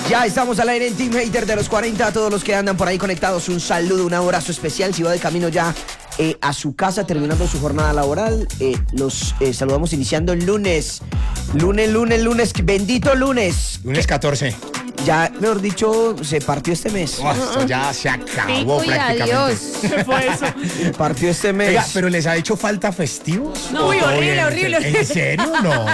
Ya estamos al aire en Team Hater de los 40. A todos los que andan por ahí conectados, un saludo, un abrazo especial. Si va de camino ya a su casa terminando su jornada laboral, los saludamos iniciando el lunes. Lunes, bendito lunes. Lunes 14. Ya, mejor dicho, se partió este mes. Esto ya se acabó prácticamente. Adiós. ¿Qué fue eso? Se partió este mes. Oiga, ¿pero les ha hecho falta festivos? No, Uy, ¿Todo horrible, bien? horrible. ¿En serio? No.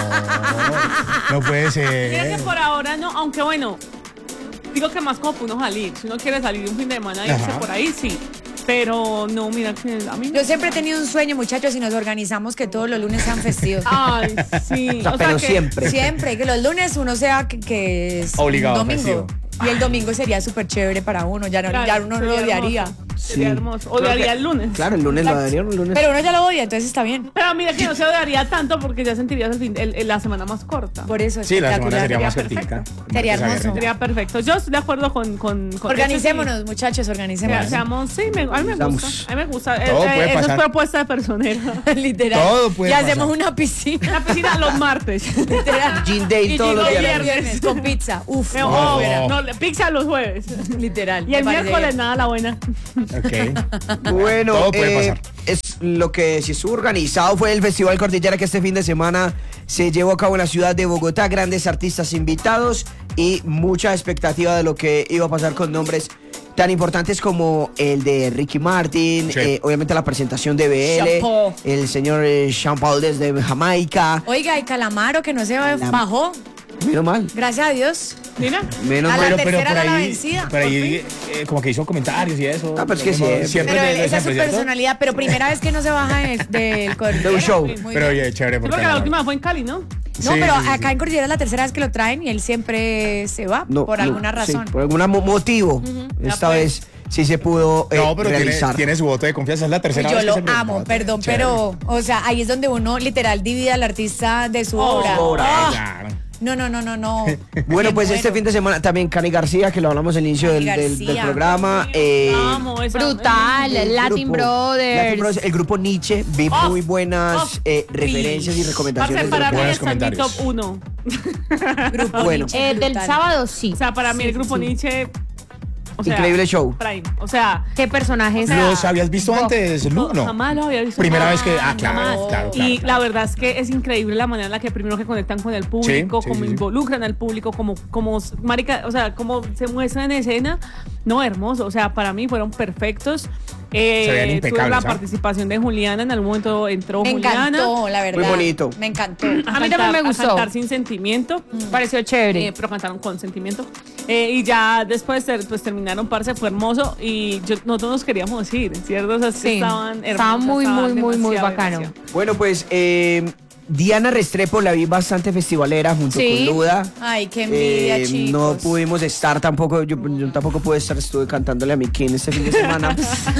No puede Mira que ser. por ahora no, aunque bueno, digo que más como para uno salir. Si uno quiere salir un fin de semana y irse Ajá. por ahí, sí. Pero no, mira que a mí. Yo siempre he tenido un sueño, muchachos, y nos organizamos que todos los lunes sean festivos. Ay, sí. O sea, pero que siempre. Siempre, que los lunes uno sea que es Obligado, domingo. festivo. Y el domingo sería súper chévere para uno, ya, Claro, ya uno lo sería odiaría. hermoso, Sí. Sería hermoso. Odiaría el lunes. Claro, el lunes lo darían el lunes. Pero uno ya lo odia, entonces está bien. Pero mira que no se odiaría tanto porque ya sentirías la semana más corta. Por eso, Sí, la semana espectacular. sería más Sería cortica. Sería Esa hermoso. guerra. Sería perfecto. Yo estoy de acuerdo con Organicémonos, muchachos, organicémonos. Seamos, sí, a mí me Seamos. gusta. A mí me gusta. Todo puede Eso es pasar. propuesta de personera. Literal. Todo puede y pasar. hacemos una piscina. La piscina los martes. Literal. Gin Day Y todos los Gin Day viernes. viernes. Con pizza. Uf. No, No. no, pizza los jueves. Literal. Y el me parece miércoles bien. nada la buena. Ok. Bueno, Todo puede pasar. es lo que sí estuvo organizado fue el Festival Cordillera, que este fin de semana se llevó a cabo en la ciudad de Bogotá. Grandes artistas invitados y mucha expectativa de lo que iba a pasar con nombres tan importantes como el de Ricky Martin, Sí. obviamente la presentación de BL, Chapo. el señor Sean Paul desde Jamaica. Oiga, y Calamaro que no se bajó. Menos mal, Gracias a Dios. Mira. menos A la mal. tercera por era la ahí, vencida, por ahí como que hizo comentarios y eso. Ah, pero es que siempre. Pero de esa es su siempre, ¿cierto? personalidad, pero primera vez que no se baja del Cordillera. De un show. Muy Pero bien. oye, chévere. Sí, porque la última fue en Cali, ¿no? No, Sí, pero sí, sí, acá sí. en Cordillera es la tercera vez que lo traen y él siempre se va No, por no, alguna sí, razón. por algún motivo. Esta Ya vez sí se pudo No, pero realizar. tiene su voto de confianza. Es la tercera Yo vez lo que se amo, presenta. perdón, Chévere. pero, o sea, ahí es donde uno literal divide al artista de su obra. obra. Ah, Claro. no. Bueno, Me pues muero. este fin de semana también Cani García, que lo hablamos al inicio Cani del García. programa. Amo esa. Brutal, El Latin grupo- Brothers. Latin Brothers, el grupo Nietzsche, vi Oh, muy buenas oh, referencias y Parce, recomendaciones. para mí buenos está en mi top comentarios. 1. Grupo Bueno. Nietzsche, Del brutal. sábado sí. O sea, para mí el grupo Nietzsche. O sea, Increíble show. Prime. O sea, ¿Qué personajes? ¿Los habías visto antes, Lu? No. jamás los había visto. Primera Jamás, vez que. Ah, claro, jamás. claro. Y claro. la verdad es que es increíble la manera en la que primero que conectan con el público, Sí, sí, cómo sí, sí. involucran al público, como marica, o sea, cómo se muestran en escena. No, hermoso. O sea, para mí fueron perfectos. veían Tuve impecables, la ¿ah? participación de Juliana, en algún momento entró Me Juliana. encantó, la verdad. Muy bonito. Me encantó. A mí también me gustó. A cantar sin sentimiento. Pareció chévere. Pero cantaron con sentimiento. Y ya después pues terminaron, parce, fue hermoso. Y nosotros nos queríamos ir, ¿cierto? O sea, Sí. estaban hermosos. Estaba muy, muy demasiado, bacano. demasiado. Bueno, pues Diana Restrepo la vi bastante festivalera junto Sí. con Luda. Ay, qué envidia, chicos. No pudimos estar tampoco, yo tampoco pude estar, estuve cantándole a mi King este fin de semana.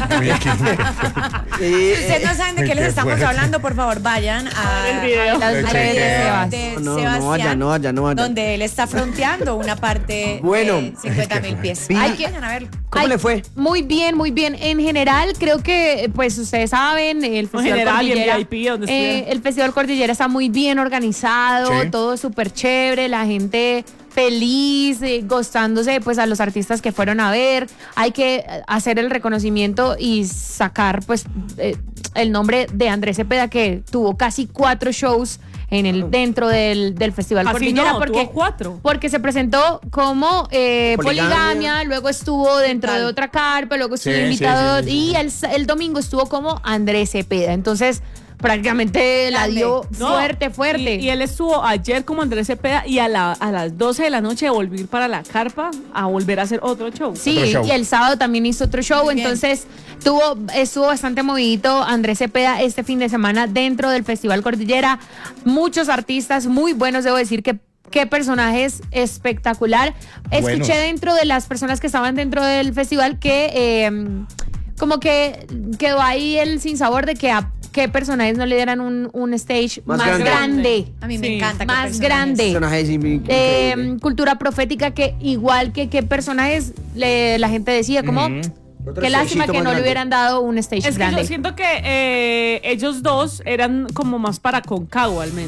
Si ustedes no saben de qué les Qué estamos fuerte. hablando, por favor, vayan El video. a Las Ok. redes de Sebas. de No, Sebastián, no vaya, no vaya, no vaya. donde él está fronteando una parte Bueno. de 50.000 pies. Vi- Hay que vayan a verlo. ¿Cómo Ay, le fue? Muy bien, muy bien. En general, creo que, pues ustedes saben, el Festival general y en Cordillera. VIP, donde estuvieron. El Festival Cordillera está muy bien organizado, Sí. todo súper chévere, la gente feliz, gozándose pues a los artistas que fueron a ver. Hay que hacer el reconocimiento y sacar pues el nombre de Andrés Cepeda, que tuvo casi 4 shows dentro del Festival Así Cordillera, no, tuvo 4. porque se presentó como Poligamia. poligamia, luego estuvo dentro de Total. otra carpa, luego estuvo Sí, invitado sí, sí, sí. y el domingo estuvo como Andrés Cepeda. Entonces, prácticamente la Grande. dio No, fuerte. Y él estuvo ayer como Andrés Cepeda y a las 12 de la noche volvió para la carpa a volver a hacer otro show. Sí, Otro show. y el sábado también hizo otro show, Muy bien. entonces estuvo bastante movidito Andrés Cepeda este fin de semana dentro del Festival Cordillera. Muchos artistas muy buenos, debo decir que qué personajes espectacular. Escuché Buenos. dentro de las personas que estaban dentro del festival que como que quedó ahí el sinsabor de que a qué personajes no le dieran un stage Más más, grande. grande. A mí me Sí. encanta. Más qué personajes. grande. Personajes increíble. Cultura profética, que igual que qué personajes la gente decía, como Otro qué lástima stagecito que más no le grande. hubieran dado un stage Es que grande. yo siento que ellos dos eran como más para Concagua al menos.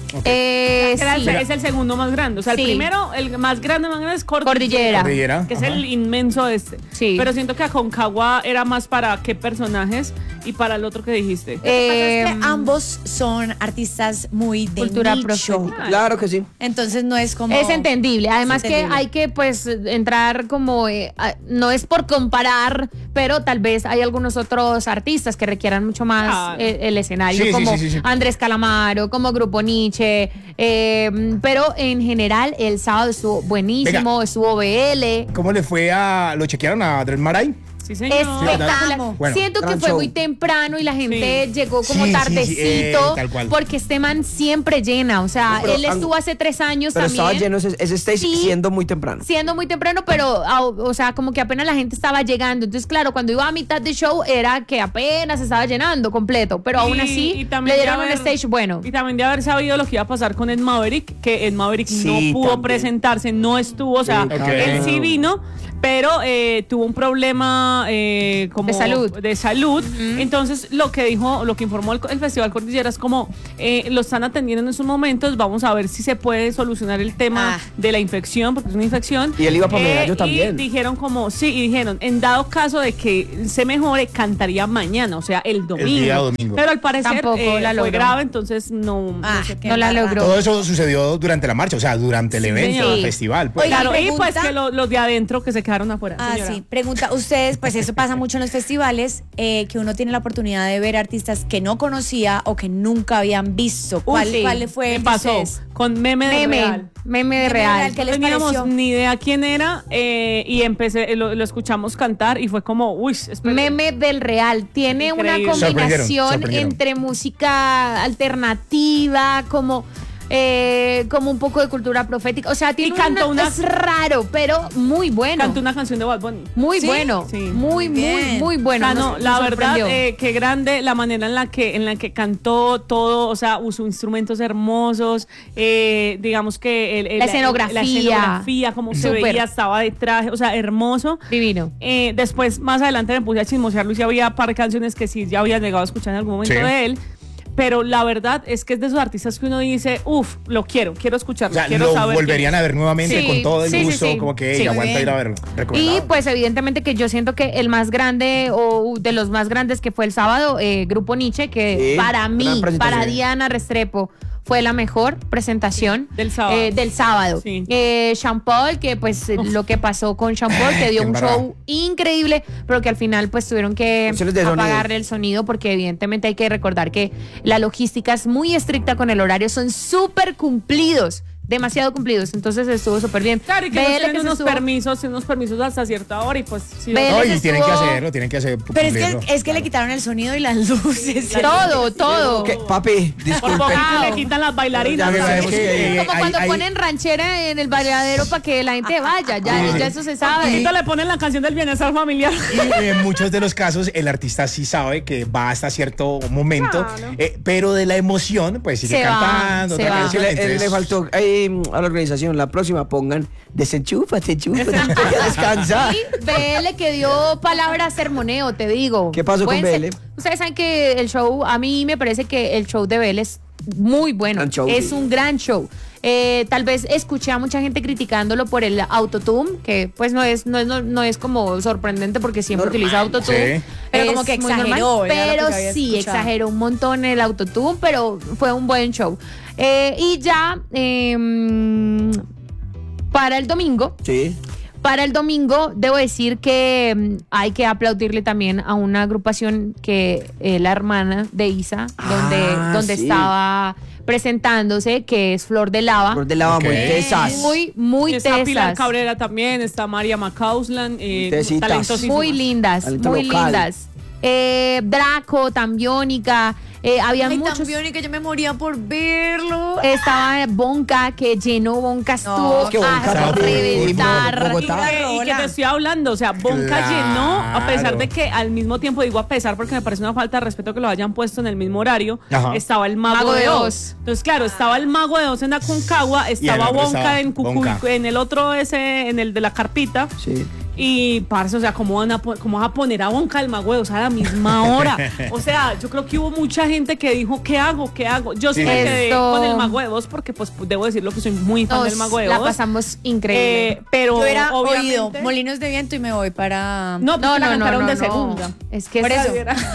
Era Sí. es el segundo más grande. O sea, el Sí. primero, el más grande es Cordillera. Cordillera. que es Ajá. el inmenso este. Sí. Pero siento que Aconcagua era más para qué personajes y para el otro que dijiste. Lo que pasa es Em, que ambos son artistas muy de Cultura nicho. profética. Claro que sí. Entonces no es como... Es entendible, además Es entendible. que hay que pues entrar como, no es por comparar, pero tal vez hay algunos otros artistas que requieran mucho más Claro. el escenario, Sí, sí, como sí. Andrés Calamaro, como Grupo Nietzsche, pero en general el sábado estuvo buenísimo, Venga. estuvo BL. ¿Cómo le fue ¿Lo chequearon a Andrés Maray? Sí, señor. Espectacular. Bueno, Siento que gran fue show. muy temprano y la gente Sí. llegó como Sí, sí, sí, tardecito, tal cual. porque este man siempre llena, o sea, Pero, él estuvo hace 3 años Pero también. estaba lleno ese stage Sí. siendo muy temprano. Siendo muy temprano, pero, o sea, como que apenas la gente estaba llegando. Entonces, claro, cuando iba a mitad de show era que apenas estaba llenando completo, pero aún así Y también le de dieron un haber- stage bueno. Y también de haber sabido lo que iba a pasar con Ed Maverick, que Ed Maverick Sí, no pudo también. presentarse, no estuvo, o sea, Sí, ok. él sí vino, pero tuvo un problema como De salud. Entonces, lo que informó el Festival Cordillera es como lo están atendiendo en esos momentos, vamos a ver si se puede solucionar el tema de la infección, porque es una infección. Y él iba para Medallo también. Y dijeron en dado caso de que se mejore, cantaría mañana, o sea, el domingo. día domingo. Pero al parecer Tampoco la fue logró. grave, entonces no sé qué no la embarrada. logró. Todo eso sucedió durante la marcha, o sea, durante el Sí, evento, señor. el festival. Pues. Oiga, Claro, y pregunta- pues que los de adentro que se quedaron afuera. Ah, señora. sí. Pregunta, ustedes, pues eso pasa mucho en los festivales, que uno tiene la oportunidad de ver artistas que no conocía o que nunca habían visto. ¿Cuál fue Me el de pasó ustedes? con Meme de Real. Meme de Meme real. Real, ¿qué No les teníamos pareció? ni idea quién era y empecé, lo escuchamos cantar y fue como, uy, espera. Meme del real. Tiene una Increíble. combinación Sorprendieron. entre música alternativa, como un poco de cultura profética. O sea, tiene Y cantó una- es raro, pero muy bueno. Cantó una canción de Bad Bunny. Muy ¿Sí? bueno. Sí. Muy, muy, Bien. muy bueno. Ah, no, Nos la verdad, sorprendió. qué grande la manera en la que cantó todo, o sea, usó instrumentos hermosos, digamos que La escenografía. como se Súper. veía, estaba de traje, o sea, hermoso. Divino. Después, más adelante me puse a chismosearlo y sí había par de canciones que sí ya había llegado a escuchar en algún momento Sí. de él. Pero la verdad es que es de esos artistas que uno dice, uff, quiero O escucharlo, sea, quiero lo saber. volverían a ver nuevamente Sí, con todo el sí, sí, gusto, sí. como que Sí, "Ey, muy aguanta bien. ir a verlo. Y Recomendado. pues evidentemente que yo siento que el más grande o de los más grandes que fue el sábado, Grupo Nietzsche, que Sí, para gran mí, presentación. para Diana Restrepo, fue la mejor presentación Del sábado. del sábado. Sí. Sean Paul, que pues lo que pasó con Sean Paul, que dio Qué un embarrada. show increíble, pero que al final pues tuvieron que Cuestiones de sonido. apagarle el sonido porque evidentemente hay que recordar que la logística es muy estricta con el horario, son súper cumplidos. Demasiado cumplidos, entonces estuvo súper bien. Claro, y que BL ellos tienen se unos estuvo- unos permisos hasta cierta hora y pues sí. BL No, se y tienen que estuvo- hacerlo, tienen que hacer. Pero cumplirlo. es que le quitaron el sonido y las luces. Todo. ¿Qué? Papi, Por disculpe. poco le quitan las bailarinas. Ya Ya sabemos sabemos que Como cuando ponen ranchera en el bailadero para que la gente vaya, ya eso se sabe. Ahorita le ponen la canción del bienestar familiar. Y en muchos de los casos el artista sí sabe que va hasta cierto momento, Claro. pero de la emoción pues sigue Se va, cantando. se otra va. canción, Le entonces- faltó a la organización, la próxima pongan desenchúfate, descansa. Y BL que dio palabra sermoneo, te digo. ¿Qué pasó con Pueden BL? ser- Ustedes saben que el show, a mí me parece que el show de BL es muy bueno. Gran show, Es sí. un gran show. Tal vez escuché a mucha gente criticándolo por el autotune, que pues no es como sorprendente porque siempre Normal. utiliza autotune. Sí. Pero Es como que muy exageró, normal, era lo que pero yo había sí, escuchado. exageró un montón el autotune, pero fue un buen show. Y ya para el domingo, Sí. para el domingo, debo decir que hay que aplaudirle también a una agrupación que es la hermana de Isa, donde sí. estaba presentándose, que es Flor de Lava. Flor de lava, Ok. muy tesas. Muy Está Pilar tesas. Cabrera también, está María Macauslan, Tesitas. talentosísimas. Muy lindas, Talento muy local. lindas. Draco, Tambiónica, había Ay, muchos. también, y que yo me moría por verlo. Estaba Bonca, que llenó, Bonca estuvo es que Bonca, a papi, reventar. Bogotá. Y que te estoy hablando, o sea, Bonca Claro. llenó, a pesar de que al mismo tiempo, digo a pesar porque me parece una falta de respeto que lo hayan puesto en el mismo horario, Ajá. estaba el Mago de Oz. Entonces, claro, estaba el Mago de Oz en Aconcagua, estaba otro Bonca estaba en Cucuy, Bonca. en el otro ese, en el de la carpita. Sí. Y, parce, o sea, ¿cómo vas a poner a Bonca del Mago de Oz a la misma hora? O sea, yo creo que hubo mucha gente que dijo, ¿qué hago? Yo sí me quedé con el Mago de Oz porque, pues, debo decirlo que soy muy fan del Mago de Oz. La pasamos increíble. Pero, Yo hubiera obviamente, oído Molinos de Viento y me voy para... No, la cantaron de segunda. Es que Por eso.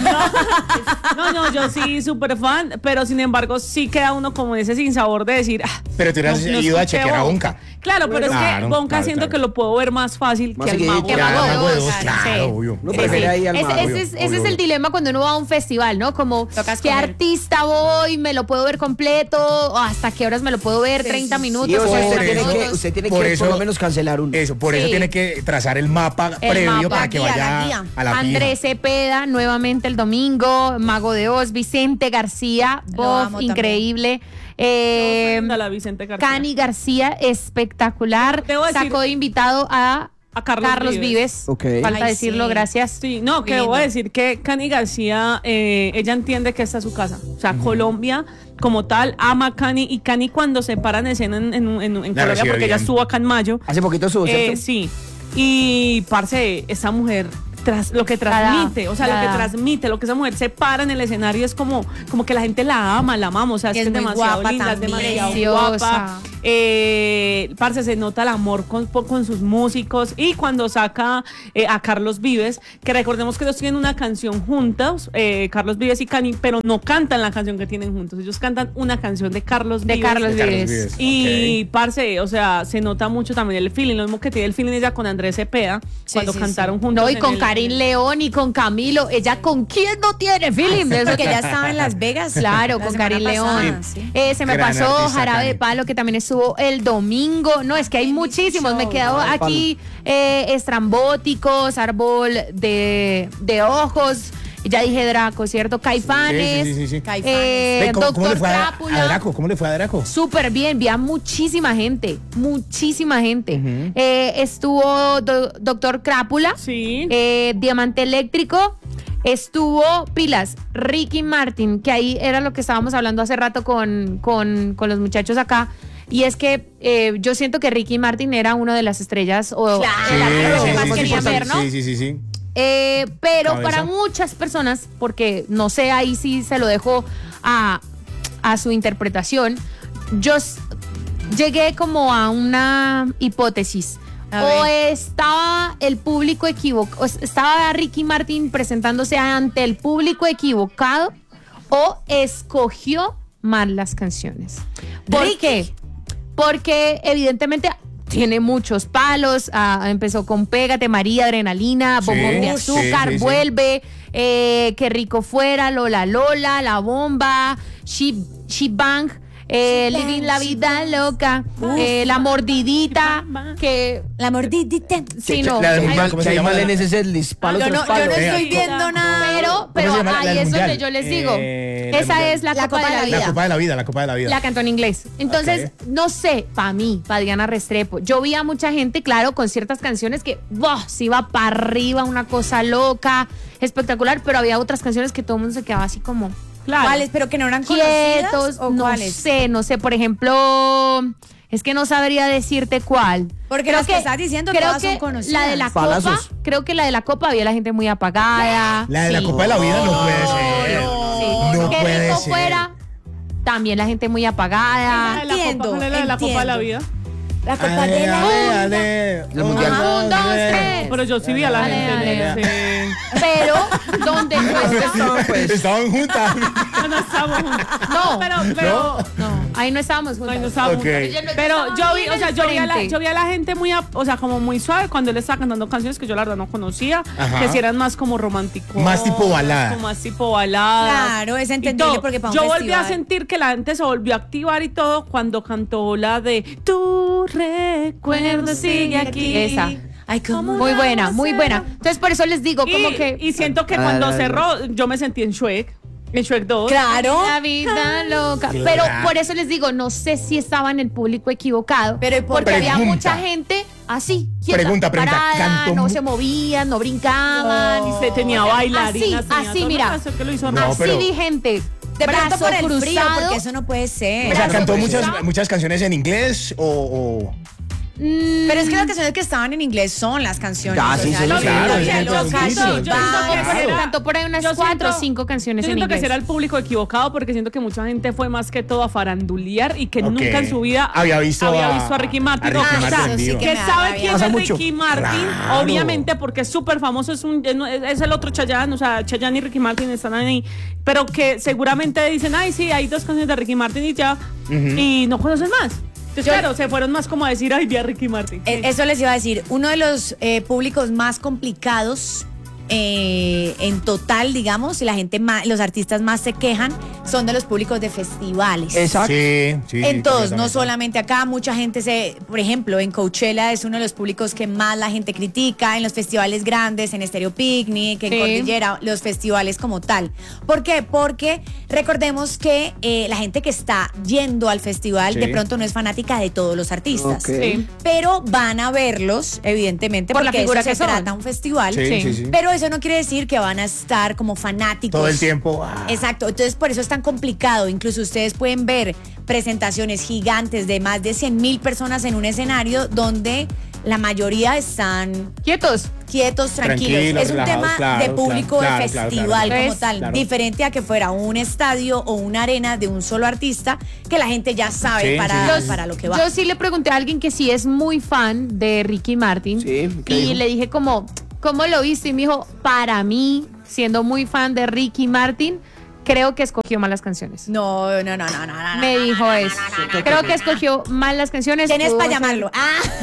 No, yo sí, súper fan, pero sin embargo, sí queda uno como en ese sinsabor de decir, Pero tú hubieras ido a chequear a Bonca. Claro, pero es que Claro, Bonca claro, siento claro. que lo puedo ver más fácil Más que al seguidito. Mago de Que Oz. Mago de Mago de Oz, Oz, claro, sí. obvio. No prefiere ahí al mago. Ese es el dilema cuando uno va a un festival, ¿no? Como, Toca ¿qué escoger. artista voy? ¿Me lo puedo ver completo? ¿O hasta qué horas me lo puedo ver? Sí, 30 sí, sí. minutos. Y o sea, Por usted tiene eso- que, usted tiene por que eso- por lo menos cancelar uno. Eso, por eso Sí. tiene que trazar el mapa El previo mapa. para que La guía, vaya la guía. a la Andrés Cepeda, nuevamente el domingo, Mago de Oz, Vicente García, Lo voz amo increíble. La Vicente García. Cani García, espectacular. Debo decir- Sacó de invitado a Carlos Vives. Ok. Falta Ay, decirlo, sí. gracias. Sí, no, que Lindo. debo decir que Cani García, ella entiende que esta es su casa. O sea, Colombia como tal ama a Cani, y Cani cuando se para en escena en Colombia, recibe porque ella bien. estuvo acá en mayo. Hace poquito subo, ¿cierto? Sí. Y, parce, esa mujer, lo que transmite, o sea, lo que transmite, lo que esa mujer se para en el escenario es como que la gente la ama, la amamos. O sea, Y es es que es muy demasiado guapa linda, es también. demasiado Preciosa. guapa. Parce, se nota el amor con sus músicos. Y cuando saca a Carlos Vives, que recordemos que ellos tienen una canción juntos, Carlos Vives y Cani, pero no cantan la canción que tienen juntos. Ellos cantan una canción de Carlos De Vives. Carlos De Carlos Vives. Vives. Y, Ok. parce, o sea, se nota mucho también el feeling, lo mismo que tiene el feeling ella con Andrés Cepeda, Sí, cuando sí, cantaron sí. juntos. No, y en con el- Karin León y con Camilo. ¿Ella con quién no tiene feeling? De eso Porque ya estaba en Las Vegas. Claro, la con semana Karin pasada, León. sí. Se me Gran pasó artista, Jarabe de Cani. Palo, que también estuvo el domingo. No, es que hay muchísimos. Me he quedado Jarabe de aquí estrambóticos, árbol de ojos. Ya dije Draco, ¿cierto? Caifanes. Sí. Caifanes. Ve, ¿Cómo le Doctor fue a Crápula. Draco? ¿Cómo le fue a Draco? Súper bien, vi a muchísima gente. Ujú. Estuvo Doctor Crápula. Sí. Diamante Eléctrico, estuvo pilas, Ricky Martin, que ahí era lo que estábamos hablando hace rato con los muchachos acá. Y es que yo siento que Ricky Martin era una de las estrellas o Claro. el artista que sí, más sí, querían sí, ver, ¿no? Sí. Pero Cabeza. para muchas personas, porque no sé, ahí sí se lo dejo a su interpretación, llegué como a una hipótesis. A O ver. estaba el público equivocado, estaba Ricky Martin presentándose ante el público equivocado, o escogió mal las canciones. ¿Por Ricky. qué? Porque evidentemente tiene muchos palos. Empezó con Pégate, María, Adrenalina, Sí, Bombón de Azúcar, sí. Vuelve, Qué rico fuera, Lola Lola, La Bomba, She Bang, Living la Vida Loca, La Mordidita, que... La mordidita. Sí, no. La del hay- Mundial, ¿cómo se Que hay llama? mal en ese setlist. Palo Yo tras no palo. estoy viendo nada. Pero se llama? La ahí del es Mundial. donde yo les digo, La esa Mundial. es la Copa de la Vida. La Copa de la Vida, la Copa de la Vida. La cantó en inglés. Entonces, no sé, para mí, para Diana Restrepo, yo vi a mucha gente, claro, con ciertas canciones que, se iba para arriba, una cosa loca, espectacular, pero había otras canciones que todo el mundo se quedaba así como Claro. ¿Cuáles? ¿Pero que no eran conocidas? quietos. ¿O No cuáles? sé, por ejemplo, es que no sabría decirte cuál. Porque las que estás diciendo creo todas son que conocidas. la de la Palazos. Copa, creo que la de la Copa había la gente muy apagada. La de la Sí. Copa de la Vida no puede ser. Sí. No Qué puede rico ser. fuera. También la gente muy apagada. La de la Entiendo, Copa, ¿cuál es la de la Copa de la entiendo. Vida? La Copa de la Vida. El Mundial. Ajá, 1, 2, 3. Pero yo sí vi a la Dale, gente dale. en ese... Pero donde no está. Pues, Estaban juntas. No estábamos juntos. No, Pero no, ahí no estábamos juntos. Ay, no estábamos Ok. juntos. Pero yo vi, o sea, yo vi a la gente muy, o sea, como muy suave cuando él estaba cantando canciones que yo la verdad no conocía, Ajá. que si eran más como románticos. Más tipo balada. Como más tipo balada. Claro, es entendible porque para un yo volví a festival. sentir que la gente se volvió a activar y todo cuando cantó la de Tu recuerdo sigue aquí. Esa. Ay, cómo Muy buena, muy buena. Entonces por eso les digo, como que Y siento que cuando cerró, yo me sentí en Shrek 2. Claro. la vida loca. Claro. Pero por eso les digo, no sé si estaba en el público equivocado. Pero ¿y por porque qué? había Pregunta. mucha gente así, quieta, Pregunta, parada, cantó no mu- se movían, no brincaban. Y se tenía bailarinas. Así, tenía todo, mira. me pareció que lo hizo No, raro. Así pero- vi gente. De pronto brazo por el frío, cruzado. porque eso no puede ser. O sea, Brazo cantó cruzado. muchas canciones en inglés o Pero es que las canciones que estaban en inglés son las canciones. Ah, sí, o sea, sí, lo claro, que- sí, lo sí, que- sí, sí. Cantó por ahí unas Yo 4 o siento- 5 canciones Yo en siento que inglés. será el público equivocado porque siento que mucha gente fue más que todo a farandulear y que Ok. nunca en su vida Había visto a Ricky Martin. a Ricky o sea, Martin en vivo. que me da sabe rabia. quién Pasa es mucho. Ricky Martin, Claro. obviamente porque es súper famoso, es el otro Chayanne, o sea, Chayanne y Ricky Martin están ahí, pero que seguramente dicen, ay, sí, hay 2 canciones de Ricky Martin y ya, y no conocen más. Entonces, claro, se fueron más como a decir, ay, vi a Ricky Martin. Eso les iba a decir. Uno de los públicos más complicados en total, digamos, y la gente más, los artistas más se quejan, son de los públicos de festivales. Exacto. Sí, En todos, no completamente. solamente acá, mucha gente por ejemplo, en Coachella es uno de los públicos que más la gente critica, en los festivales grandes, en Stereo Picnic, en Sí. Cordillera, los festivales como tal. ¿Por qué? Porque recordemos que la gente que está yendo al festival Sí. de pronto no es fanática de todos los artistas. Ok. Sí. Pero van a verlos, evidentemente, Por la porque figura eso que se son. trata un festival. Sí. Pero eso no quiere decir que van a estar como fanáticos. Todo el tiempo. Exacto, entonces por eso es tan complicado. Incluso ustedes pueden ver presentaciones gigantes de más de 100,000 personas en un escenario donde la mayoría están Quietos. quietos, tranquilos. Tranquilos, Es un relajados, tema claro, de público claro, de claro, festival claro. como Es- tal. claro. Diferente a que fuera un estadio o una arena de un solo artista que la gente ya sabe Sí, para lo que va. Yo sí le pregunté a alguien que sí es muy fan de Ricky Martin. Sí, ¿qué y dijo? le dije como, ¿cómo lo viste? Y me dijo, para mí, siendo muy fan de Ricky Martin, creo que escogió malas canciones. No. Me dijo eso. Creo que escogió mal las canciones. ¿Quién es Pudo para ser- llamarlo?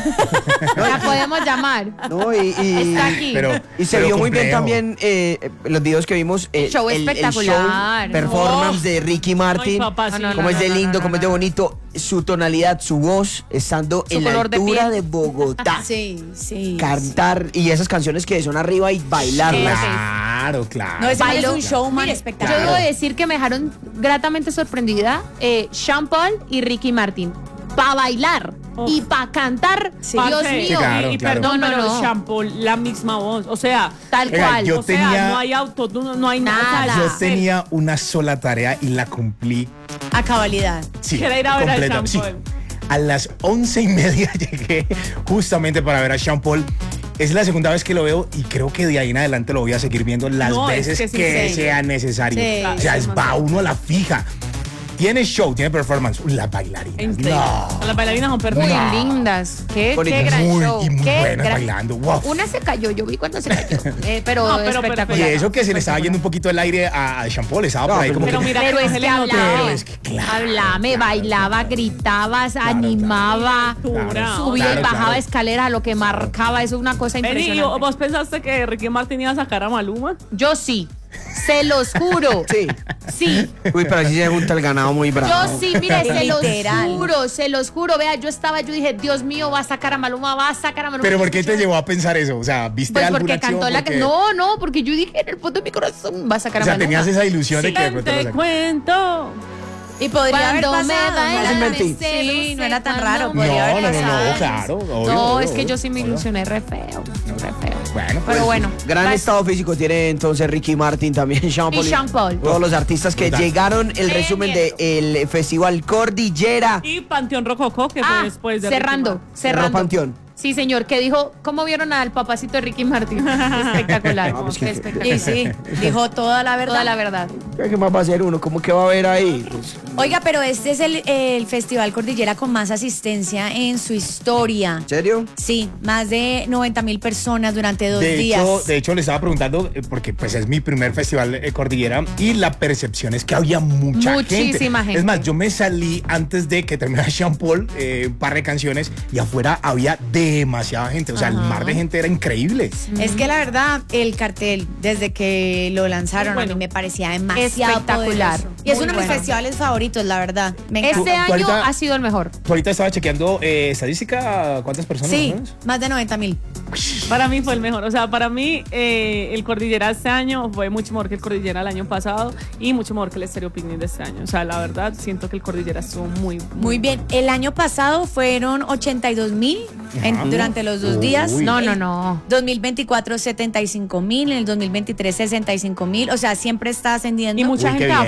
La podemos llamar. No, y Está aquí. y se pero vio muy bien complejo. también los videos que vimos. Show espectacular. show, performance No. de Ricky Martin. Ay, papá, sí. No, no, Cómo es de no, lindo, no, cómo es de no. bonito. Su tonalidad, su voz, estando Su en la color de altura piel. de Bogotá. Sí. Cantar y esas canciones que son arriba y bailarlas. Claro. No, ese man es Bailó. un showman Mire, espectacular. Yo debo decir que me dejaron gratamente sorprendida Sean Paul y Ricky Martin. Para bailar Uf. y para cantar, Sí. Dios Parce, mío. Sí, claro, y claro. perdón, No, no, pero no. Shampoo, la misma voz. O sea, Tal Oiga, cual. yo o sea, tenía- no hay auto, no hay Nada. nada. Yo tenía una sola tarea y la cumplí. A cabalidad. Sí, Quiere ir a ver a completa. Sean Sí. Paul. A las 11:30 llegué justamente para ver a Sean Paul. Es la segunda vez que lo veo y creo que de ahí en adelante lo voy a seguir viendo las No, es veces que sí, que sí. sea necesario. Sí. O sea, Es va uno a la fija. Tiene show, tiene performance. Uy, las bailarinas. Increíble. No. Las bailarinas son Muy perfectas. lindas. Qué Bonitas. gran Muy, show. y muy Qué buenas gran- bailando. Wow. Una se cayó, yo vi cuando se cayó. Pero, No, pero Y espectacular. eso que se le estaba yendo un poquito el aire a Sean Paul, estaba No, por ahí pero- como Pero que... mira, Pero que es se que le nota. hablaba, Pero es que, claro, hablame, bailaba, gritaba, animaba, Claro. subía Claro, y bajaba claro. escaleras, lo que marcaba, eso es una cosa Vení, impresionante. ¿vos pensaste que Ricky Martin iba a sacar a Maluma? Yo sí, se los juro. Sí. Sí, Uy, pero así se junta el ganado muy bravo. yo sí, mire, Literal. se los juro. Vea, yo dije, Dios mío, va a sacar a Maluma, va a sacar a Maluma. Pero ¿por qué te llevó a pensar eso? O sea, ¿viste Pues alguna porque acción? cantó la Porque- que. No, porque yo dije en el fondo de mi corazón, va a sacar O a sea, Maluma. tenías esa ilusión de que de Ven, pronto lo te sacó. cuento. Y podría haber Cuando me pasado. baila, ¿no? me mentí. celos, Sí, no sé era tan cuando raro, me- podría haber No, pasado. claro. Obvio, No, obvio, es que yo sí me obvio. ilusioné re feo. Re feo. Bueno, Pero bueno. Gran vas- estado físico tiene entonces Ricky Martin también, Sean Paul. Sean Paul. Todos los artistas que Brutal. llegaron, el resumen del Festival Cordillera. Y Panteón Rococó, que fue Ah, después de cerrando, Ricky Martin. Cerró Panteón. Sí, señor, que dijo, ¿cómo vieron al papacito de Ricky Martin? Espectacular. Vamos, que- espectacular. Y sí, dijo toda la verdad. Toda la verdad. ¿Qué más va a hacer uno? ¿Cómo que va a ver ahí? Pues, Oiga, pero este es el Festival Cordillera con más asistencia en su historia. ¿en serio? Sí, más de 90,000 personas durante 2 de días. hecho, le estaba preguntando, porque pues es mi primer festival Cordillera, y la percepción es que había Muchísima gente. Es más, yo me salí antes de que terminara Sean Paul, un par de canciones, y afuera había demasiada gente. O sea, el mar de gente era increíble. Es que la verdad, el cartel, desde que lo lanzaron, Muy bueno. a mí me parecía demasiado Espectacular. poderoso. Y es Muy uno de mis bueno. festivales favoritos, la verdad. Me encanta. Este año ahorita- ha sido el mejor. Tú ahorita estaba chequeando estadística, ¿cuántas personas? Sí, más o menos? más de 90,000. Para mí fue el mejor. O sea, para mí el Cordillera este año fue mucho mejor que el Cordillera el año pasado y mucho mejor que el Stereo Picnic de este año. O sea, la verdad, siento que el Cordillera estuvo Muy bien. El año pasado fueron 82,000 durante los 2 días. Uy. No, no, El no. 2024 75,000, en el 2023 65,000. O sea, siempre está ascendiendo. Y mucha Uy, qué gente bien, afuera. qué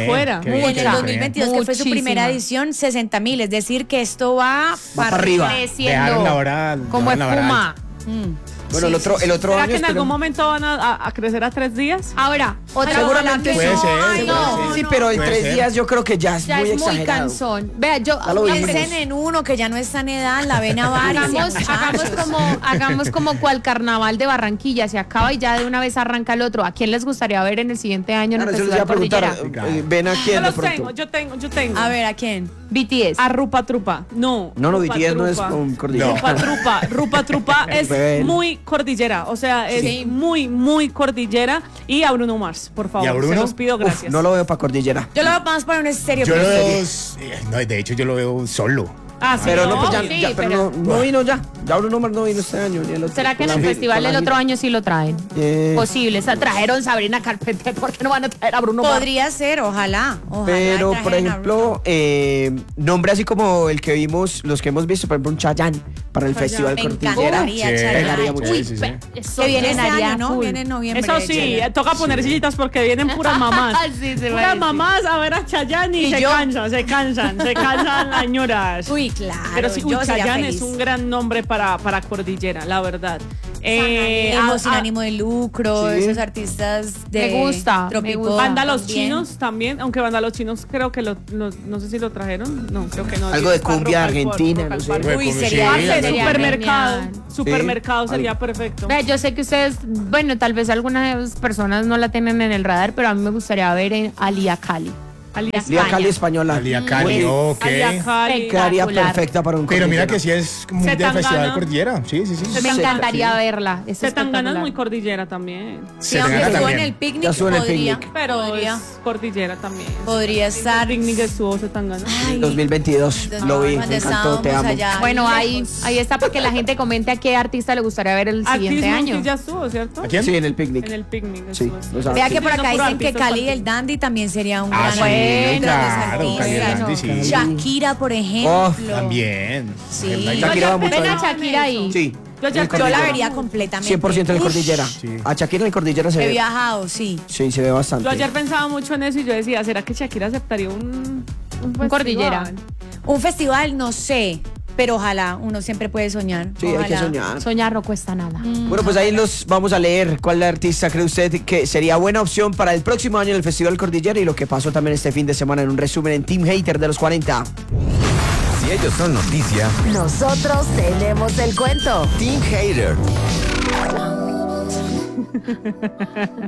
Qué bien, Y en qué el bien. 2022, que fue su primera Muchísima. edición, 60.000. Es decir, que esto va para arriba. Creciendo. Dejaron la hora. Como dejaron la vara espuma. alta. Bueno, el otro ¿Será año que en algún esperemos- momento van a crecer a 3 días? Ahora, otra Seguramente Puede ser, Ay, puede no, ser. Sí, pero en Puede 3 ser. días yo creo que ya es ya muy es muy exagerado. cansón. Vea, yo Ya lo vimos. Piensen en uno que ya no está en edad, la ven a varios. hagamos como cual carnaval de Barranquilla, se acaba y ya de una vez arranca el otro. ¿A quién les gustaría ver en el siguiente año en Claro, el eso les iba a Festival preguntar. Cordillera? Ven a Yo quién de los pronto. tengo, yo tengo. A ver, ¿a quién? BTS. A Rupa Trupa. No. No, Rupa BTS no es Trupa. con cordillera. No. Rupa Trupa es Bueno. muy cordillera, o sea, es Sí. muy, muy cordillera. Y a Bruno Mars, por favor. ¿Y a Bruno? Se los pido, Uf, gracias. no lo veo para cordillera. Yo lo veo más para un estéreo. Yo lo veo. No, de hecho, yo lo veo solo. Ah, sí, Pero no, pues ya, sí, ya- pero pero- no vino ya. Ya Bruno Mars no vino este año. Ni el otro. ¿Será que en Con el la gi- festival con la del otro gira. año sí lo traen? Posible. Trajeron Sabrina Carpenter, ¿por qué no van a traer a Bruno Mars? Podría ser, ojalá. Pero, y por trajeran a Bruno. ejemplo, nombre así como el que vimos, los que hemos visto, por ejemplo, un Chayanne para el Festival Me Cordillera. encantaría, Sí, Chayanne. pegaría mucho. Sí, sí, sí. Eso Que viene este llenaría año, ¿no? full. Viene en noviembre. Eso sí, Chayanne. toca poner sillitas porque vienen puras mamás. Sí, se va a Puras decir. mamás a ver a Chayanne y Y se yo. cansan, se cansan las ñoras. Uy, claro. Pero sí, yo sería Chayanne feliz. es un gran nombre para Cordillera, la verdad. Sin ánimo de lucro, Sí. esos artistas de Me gusta, me Tropipop gusta. Banda Los también. Chinos también, aunque Banda Los Chinos creo que no sé si lo trajeron, no, creo que no. Algo de Para cumbia Rock al Park, argentina, Rock al no sé. Park. Uy, Uy, sí, sería algo Parce, sería supermercado, genial. supermercado sería perfecto. Vea, yo sé que ustedes, bueno, tal vez algunas personas no la tienen en el radar, pero a mí me gustaría ver en Alia Cali. Alias Lía España. Cali española. Alía Cali, ok. Alia Cali. Quedaría Espectacular. perfecta para un Pero mira cordillera. que sí es muy de Zetangana. Festival Cordillera. Sí, sí, sí. Me encantaría verla. Es Se tan ganas espectacular. muy cordillera también. Sí, aunque Zetangana estuvo en el también. picnic, Ya estuvo en el podría, picnic. Pero podría, es cordillera también. podría estar. El picnic estuvo se tan ganas. Ay, 2022, lo vi, cuando me encantó, te estábamos amo. allá Bueno, lejos. ahí está para que la gente comente a qué artista le gustaría ver el siguiente Artis año. Monkeys ya estuvo, ¿cierto? ¿A quién? Sí, en el picnic. En el picnic. Sí, estuvo. o sea, Vea que por acá Puro dicen que artistas Cali para el Dandy también sería un Ah, gran sí, artista, claro, los Cali el artistas. Dandy, sí. Shakira, por ejemplo. También. Sí. Shakira va mucho Ven ahí. a Shakira ahí. Sí. Yo ya- en el Yo la cordillera. vería completamente. 100% en el Ush, cordillera. Sí. A Shakira en el cordillera se He ve. viajado, sí. Sí, se ve bastante. Yo ayer pensaba mucho en eso y yo decía, ¿será que Shakira aceptaría un cordillera? festival? Un festival, no sé, pero ojalá, uno siempre puede soñar. Sí, hay que Ojalá. soñar. Soñar no cuesta nada. Bueno, pues ahí los vamos a leer. ¿Cuál artista cree usted que sería buena opción para el próximo año en el Festival Cordillera? Y lo que pasó también este fin de semana en un resumen en Team Hater de los 40. Si ellos son noticia, Nosotros tenemos el cuento. Team Hater.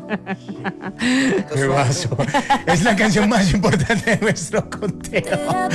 Qué vaso. Es la canción más importante de nuestro conteo.